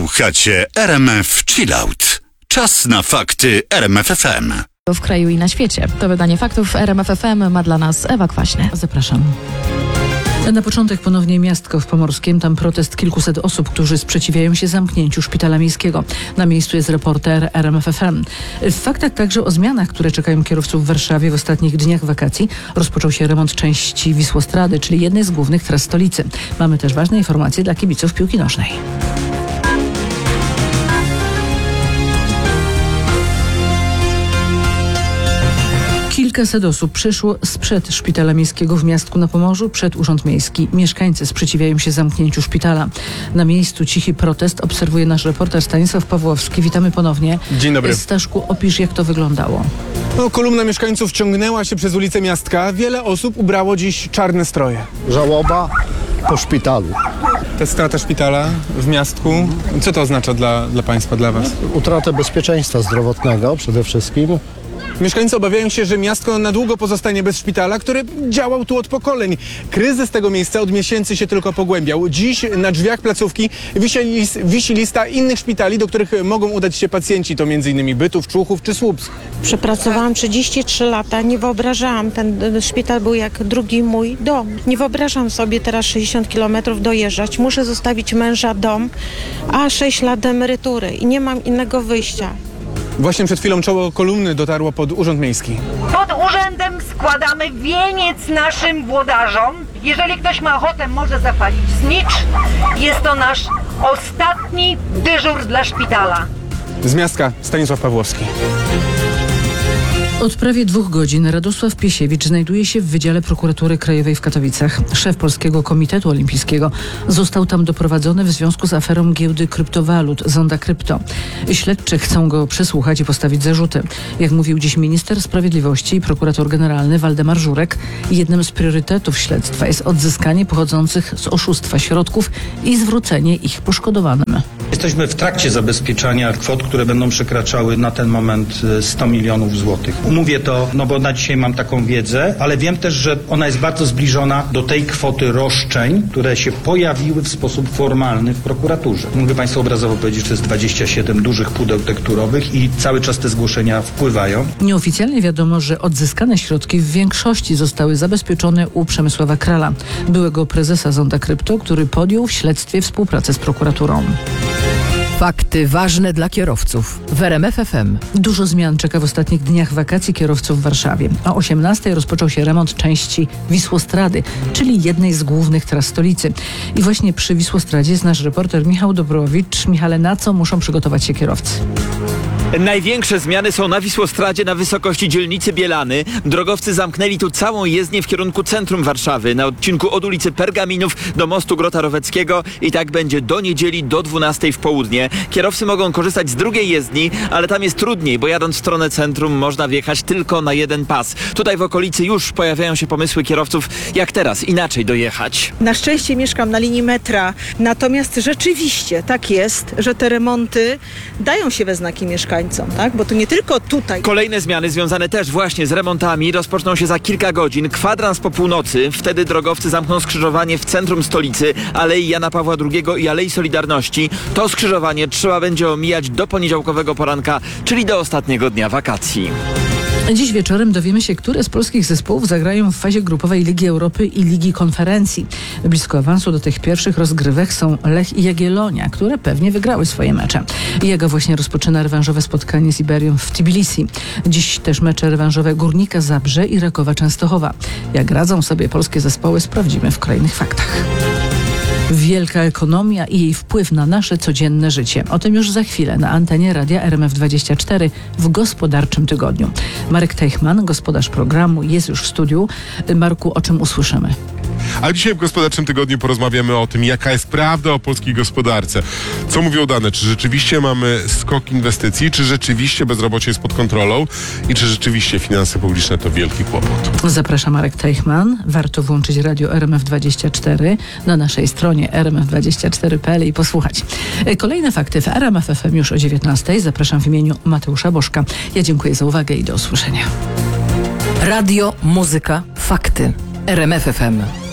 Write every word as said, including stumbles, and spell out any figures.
Słuchacie R M F Chillout. Czas na fakty R M F F M. W kraju i na świecie. To wydanie faktów R M F F M ma dla nas Ewa Kwaśny. Zapraszam. Na początek ponownie Miastko w Pomorskiem. Tam protest kilkuset osób, którzy sprzeciwiają się zamknięciu szpitala miejskiego. Na miejscu jest reporter R M F F M. W faktach także o zmianach, które czekają kierowców w Warszawie w ostatnich dniach wakacji. Rozpoczął się remont części Wisłostrady, czyli jednej z głównych tras stolicy. Mamy też ważne informacje dla kibiców piłki nożnej. Kilkaset osób przyszło sprzed szpitala miejskiego w Miastku na Pomorzu, przed Urząd Miejski. Mieszkańcy sprzeciwiają się zamknięciu szpitala. Na miejscu cichy protest obserwuje nasz reporter Stanisław Pawłowski. Witamy ponownie. Dzień dobry. Staszku, opisz, jak to wyglądało. No, kolumna mieszkańców ciągnęła się przez ulicę Miastka. Wiele osób ubrało dziś czarne stroje. Żałoba po szpitalu. Ta strata szpitala w Miastku, co to oznacza dla, dla państwa, dla was? Utratę bezpieczeństwa zdrowotnego przede wszystkim. Mieszkańcy obawiają się, że Miastko na długo pozostanie bez szpitala, który działał tu od pokoleń. Kryzys tego miejsca od miesięcy się tylko pogłębiał. Dziś na drzwiach placówki wisi, lis, wisi lista innych szpitali, do których mogą udać się pacjenci. To m.in. Bytów, Człuchów czy Słupsk. Przepracowałam trzydzieści trzy lata, nie wyobrażałam, ten szpital był jak drugi mój dom. Nie wyobrażam sobie teraz sześćdziesiąt kilometrów dojeżdżać. Muszę zostawić męża, dom, a sześć lat emerytury i nie mam innego wyjścia. Właśnie przed chwilą czoło kolumny dotarło pod Urząd Miejski. Pod urzędem składamy wieniec naszym włodarzom. Jeżeli ktoś ma ochotę, może zapalić znicz. Jest to nasz ostatni dyżur dla szpitala. Z Miastka Stanisław Pawłowski. Od prawie dwóch godzin Radosław Piesiewicz znajduje się w Wydziale Prokuratury Krajowej w Katowicach. Szef Polskiego Komitetu Olimpijskiego został tam doprowadzony w związku z aferą giełdy kryptowalut Zonda Krypto. Śledczy chcą go przesłuchać i postawić zarzuty. Jak mówił dziś minister sprawiedliwości i prokurator generalny Waldemar Żurek, jednym z priorytetów śledztwa jest odzyskanie pochodzących z oszustwa środków i zwrócenie ich poszkodowanym. Jesteśmy w trakcie zabezpieczania kwot, które będą przekraczały na ten moment sto milionów złotych. Mówię to, no bo na dzisiaj mam taką wiedzę, ale wiem też, że ona jest bardzo zbliżona do tej kwoty roszczeń, które się pojawiły w sposób formalny w prokuraturze. Mogę Państwu obrazowo powiedzieć, że to jest dwadzieścia siedem dużych pudeł tekturowych i cały czas te zgłoszenia wpływają. Nieoficjalnie wiadomo, że odzyskane środki w większości zostały zabezpieczone u Przemysława Krala, byłego prezesa Zonda Krypto, który podjął w śledztwie współpracę z prokuraturą. Fakty ważne dla kierowców w R M F F M. Dużo zmian czeka w ostatnich dniach wakacji kierowców w Warszawie. O osiemnastej rozpoczął się remont części Wisłostrady, czyli jednej z głównych tras stolicy. I właśnie przy Wisłostradzie jest nasz reporter Michał Dobrowicz. Michale, na co muszą przygotować się kierowcy? Największe zmiany są na Wisłostradzie na wysokości dzielnicy Bielany. Drogowcy zamknęli tu całą jezdnię w kierunku centrum Warszawy, na odcinku od ulicy Pergaminów do mostu Grota Roweckiego i tak będzie do niedzieli do dwunastej w południe. Kierowcy mogą korzystać z drugiej jezdni, ale tam jest trudniej, bo jadąc w stronę centrum można wjechać tylko na jeden pas. Tutaj w okolicy już pojawiają się pomysły kierowców, jak teraz inaczej dojechać. Na szczęście mieszkam na linii metra, natomiast rzeczywiście tak jest, że te remonty dają się we znaki mieszkańcom. Tak? Bo to nie tylko tutaj. Kolejne zmiany związane też właśnie z remontami rozpoczną się za kilka godzin. Kwadrans po północy, wtedy drogowcy zamkną skrzyżowanie w centrum stolicy, Alei Jana Pawła drugiego i Alei Solidarności. To skrzyżowanie trzeba będzie omijać do poniedziałkowego poranka, czyli do ostatniego dnia wakacji. Dziś wieczorem dowiemy się, które z polskich zespołów zagrają w fazie grupowej Ligi Europy i Ligi Konferencji. Blisko awansu do tych pierwszych rozgrywek są Lech i Jagiellonia, które pewnie wygrały swoje mecze. Jaga właśnie rozpoczyna rewanżowe spotkanie z Iberią w Tbilisi. Dziś też mecze rewanżowe Górnika Zabrze i Rakowa Częstochowa. Jak radzą sobie polskie zespoły, sprawdzimy w kolejnych faktach. Wielka ekonomia i jej wpływ na nasze codzienne życie. O tym już za chwilę na antenie Radia R M F dwadzieścia cztery w Gospodarczym Tygodniu. Marek Teichman, gospodarz programu, jest już w studiu. Marku, o czym usłyszymy? A dzisiaj w Gospodarczym Tygodniu porozmawiamy o tym, jaka jest prawda o polskiej gospodarce. Co mówią dane? Czy rzeczywiście mamy skok inwestycji? Czy rzeczywiście bezrobocie jest pod kontrolą? I czy rzeczywiście finanse publiczne to wielki kłopot? Zapraszam, Marek Teichman. Warto włączyć radio R M F dwadzieścia cztery na naszej stronie r m f dwadzieścia cztery kropka p l i posłuchać. Kolejne fakty w R M F F M już o dziewiętnastej. Zapraszam w imieniu Mateusza Bożka. Ja dziękuję za uwagę i do usłyszenia. Radio, muzyka, fakty. R M F F M.